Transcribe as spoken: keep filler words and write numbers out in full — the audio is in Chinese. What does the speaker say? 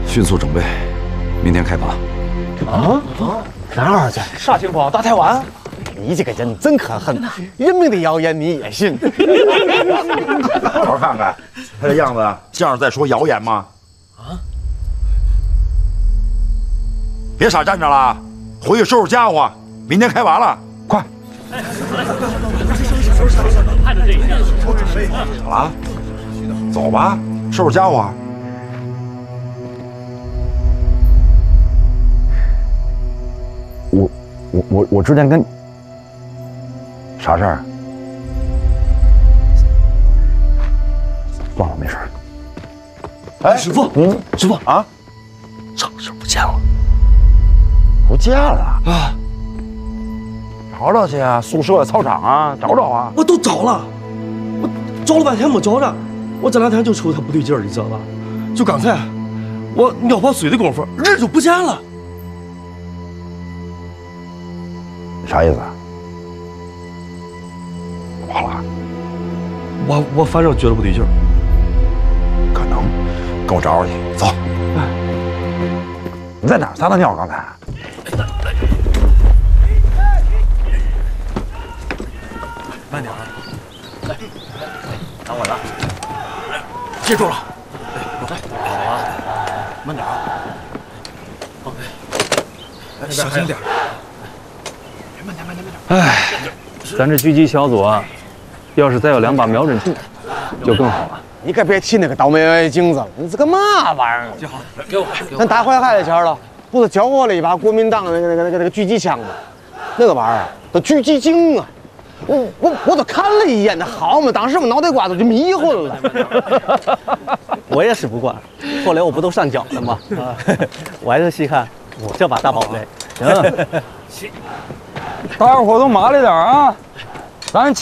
迅速准备，明天开拔。 啊？哪儿去？ 啥情况？打台湾？ 你这个人真可恨！人民的谣言你也信？ 好好看看，他这样子像是在说谣言吗？啊！别傻站着了，回去收拾家伙，明天开拔了，快！好了，走吧，收拾家伙。 我我我我之前跟啥事儿？忘了，没事。 哎，师傅， 嗯， 师傅啊， 张氏不见了， 不见了啊！ 找找去啊，宿舍、操场啊，找找啊！ 我都找了，我找了半天没找着，我这两天就瞅他不对劲儿，你知道吧？就刚才我尿泡水的功夫，人就不见了。 啥意思？跑了？ 我我反正觉得不对劲儿。 可能，跟我找找去。走。哎，你在哪儿撒的尿？刚才？ 慢点啊！来，等我的，接住了。来，好啊，慢点啊。好，来，小心点。慢点，慢点，慢点。 哎，咱这狙击小组啊，要是再有两把瞄准镜，就更好了。 你可别提那个倒霉镜子了，你这个嘛玩意儿？ 接好，给我，给我。 咱打淮海的前儿了，不是交货了一把国民党的那个那个那个那个狙击枪吗？那个玩意儿都狙击镜啊！我我我都看了一眼，那好嘛，当时我脑袋瓜子就迷糊了。 我也使不惯，后来我不都上缴了吗？啊，我还是细看我这把大宝贝。 行，大家伙都麻利点啊，咱。